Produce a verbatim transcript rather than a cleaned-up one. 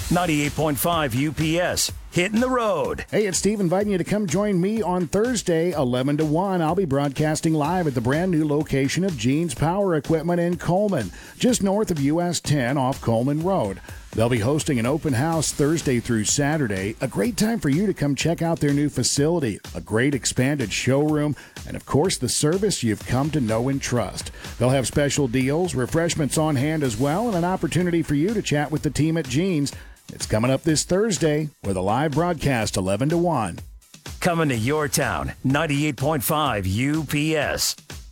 ninety-eight point five U P S. Hitting the road. Hey, it's Steve inviting you to come join me on Thursday, eleven to one. I'll be broadcasting live at the brand new location of Gene's Power Equipment in Coleman, just north of U S ten off Coleman Road. They'll be hosting an open house Thursday through Saturday, a great time for you to come check out their new facility, a great expanded showroom, and of course the service you've come to know and trust. They'll have special deals, refreshments on hand as well, and an opportunity for you to chat with the team at Gene's. It's coming up this Thursday with a live broadcast eleven to one. Coming to your town, ninety-eight point five U P S.